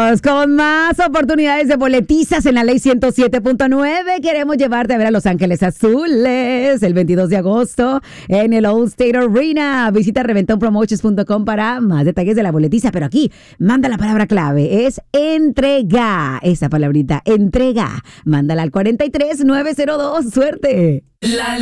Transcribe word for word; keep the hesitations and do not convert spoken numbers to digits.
Seguimos con más oportunidades de boletizas en la ley ciento siete punto nueve. Queremos llevarte a ver a Los Ángeles Azules el veintidós de agosto en el All State Arena. Visita reventón promotions punto com para más detalles de la boletiza. Pero aquí, manda la palabra clave. Es entrega. Esa palabrita, entrega. Mándala al cuatro tres nueve cero dos. ¡Suerte! La